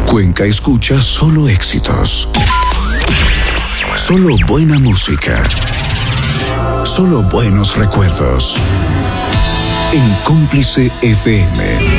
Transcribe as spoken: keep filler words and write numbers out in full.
Cuenca escucha solo éxitos. Solo buena música. Solo buenos recuerdos. En Cómplice F M.